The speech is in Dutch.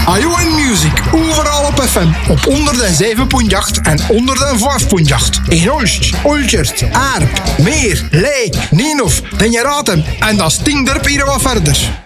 Ajoen Music, overal op FM. Op 107.8 en 105.8. In Olst, Oltjert, Aarp, Meer, Leek, Nienhof, Den je raadt hem. En dat stinkt er hier wat verder.